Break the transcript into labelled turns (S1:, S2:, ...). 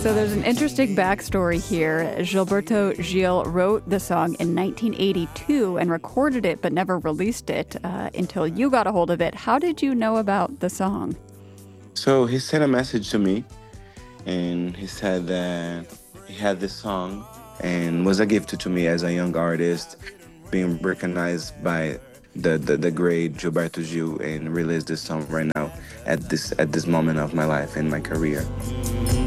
S1: So there's an interesting backstory here. Gilberto Gil wrote the song in 1982 and recorded it, but never released it until you got a hold of it. How did you know about the song?
S2: So he sent a message to me, and he said that he had this song and was a gift to me as a young artist, being recognized by the great Gilberto Gil, and released this song right now at this moment of my life and my career.